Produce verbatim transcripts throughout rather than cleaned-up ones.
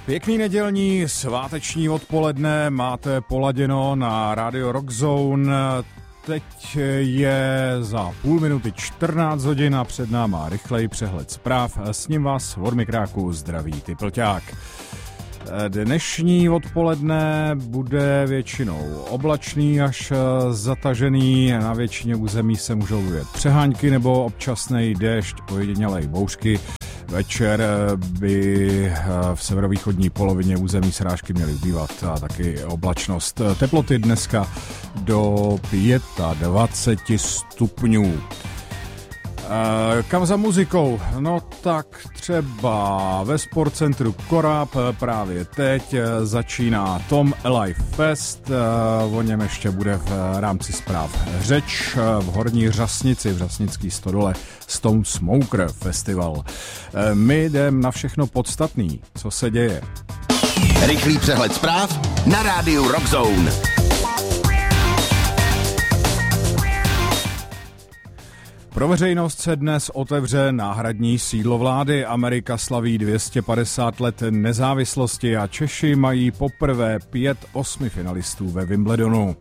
Pěkný nedělní sváteční odpoledne máte poladěno na Radio Rock Zone. Teď je za půl minuty čtrnáct hodin a před náma rychlej přehled zpráv. S ním vás od mikráku zdraví Typlťák. Dnešní odpoledne bude většinou oblačný až zatažený. Na většině území se můžou vyjet přehánky nebo občasný déšť, ojedinělej bouřky. Večer by v severovýchodní polovině území srážky měly ubývat a taky oblačnost. Teploty dneska do dvacet pět stupňů. Kam za muzikou? No tak třeba ve sportcentru Koráb právě teď začíná Tom Alive Fest, o něm ještě bude v rámci zpráv řeč. V Horní Řasnici v Řasnický stodole Stone Smoker Festival. My jdem na všechno podstatný, co se děje. Rychlý přehled zpráv na rádiu Rock Zone. Pro veřejnost se dnes otevře náhradní sídlo vlády. Amerika slaví dvě stě padesát let nezávislosti a Češi mají poprvé pět osmi finalistů ve Wimbledonu.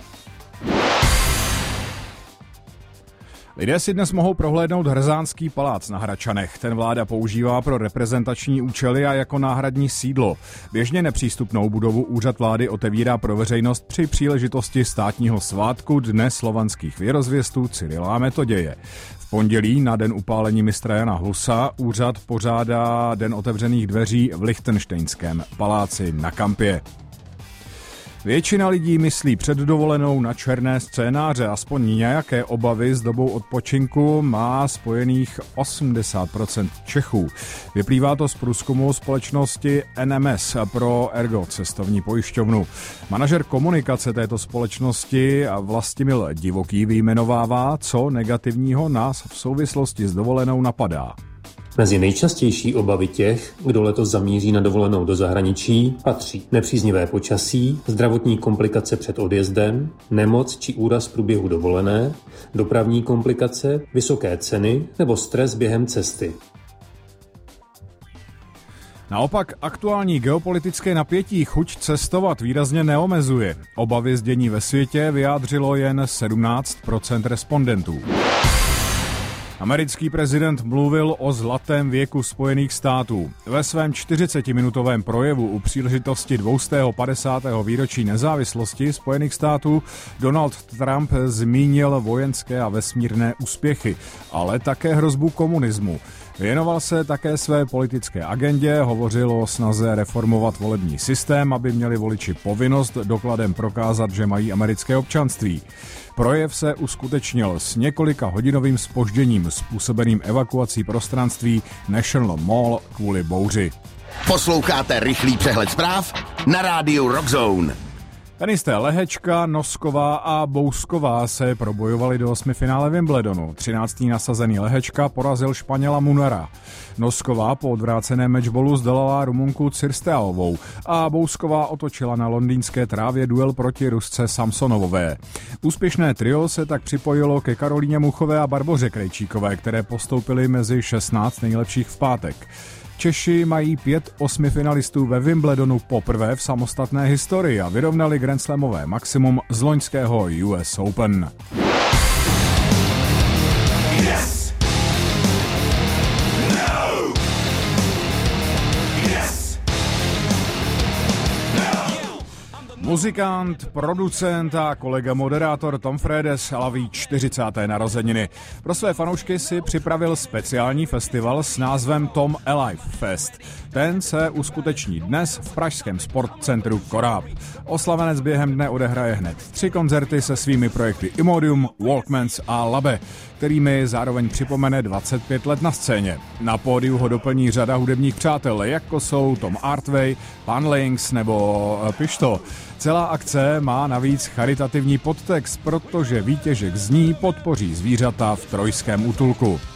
Lidé si dnes mohou prohlédnout Hrzánský palác na Hradčanech. Ten vláda používá pro reprezentační účely a jako náhradní sídlo. Běžně nepřístupnou budovu úřad vlády otevírá pro veřejnost při příležitosti státního svátku Dne slovanských věrozvěstů Cyrila a Metoděje. V pondělí na den upálení mistra Jana Husa úřad pořádá Den otevřených dveří v Lichtenštejnském paláci na Kampě. Většina lidí myslí před dovolenou na černé scénáře, aspoň nějaké obavy s dobou odpočinku má spojených osmdesát procent Čechů. Vyplývá to z průzkumu společnosti N M S pro Ergo cestovní pojišťovnu. Manažer komunikace této společnosti Vlastimil Divoký vyjmenovává, co negativního nás v souvislosti s dovolenou napadá. Mezi nejčastější obavy těch, kdo letos zamíří na dovolenou do zahraničí, patří nepříznivé počasí, zdravotní komplikace před odjezdem, nemoc či úraz v průběhu dovolené, dopravní komplikace, vysoké ceny nebo stres během cesty. Naopak aktuální geopolitické napětí chuť cestovat výrazně neomezuje. Obavy z dění ve světě vyjádřilo jen sedmnáct procent respondentů. Americký prezident mluvil o zlatém věku Spojených států. Ve svém čtyřicetiminutovém projevu u příležitosti dvě stě padesátého výročí nezávislosti Spojených států Donald Trump zmínil vojenské a vesmírné úspěchy, ale také hrozbu komunismu. Věnoval se také své politické agendě, hovořil o snaze reformovat volební systém, aby měli voliči povinnost dokladem prokázat, že mají americké občanství. Projev se uskutečnil s několika hodinovým zpožděním způsobeným evakuací prostranství National Mall kvůli bouři. Posloucháte rychlý přehled zpráv na rádiu Rock Zone. Tenisté Lehečka, Nosková a Bousková se probojovali do osmifinále Wimbledonu. třináctý nasazený Lehečka porazil Španěla Munara. Nosková po odvráceném matchballu zdolala Rumunku Cirsteovou a Bousková otočila na londýnské trávě duel proti Rusce Samsonovové. Úspěšné trio se tak připojilo ke Karolíně Muchové a Barboře Krejčíkové, které postoupily mezi šestnáct nejlepších v pátek. Češi mají pět osmi finalistů ve Wimbledonu poprvé v samostatné historii a vyrovnali grandslamové maximum z loňského U S Open. Yes! No! Yes! No! Muzikant, producent a kolega moderátor Tom Fredes slaví čtyřicáté narozeniny. Pro své fanoušky si připravil speciální festival s názvem Tom Alive Fest. Ten se uskuteční dnes v pražském sportcentru Koráb. Oslavenec během dne odehraje hned tři koncerty se svými projekty Imodium, Walkmans a Labe, kterými zároveň připomene dvacet pět let na scéně. Na pódiu ho doplní řada hudebních přátel, jako jsou Tom Artway, Pan Links nebo Pišto. Celá akce má navíc charitativní podtext, protože výtěžek z ní podpoří zvířata v trojském útulku.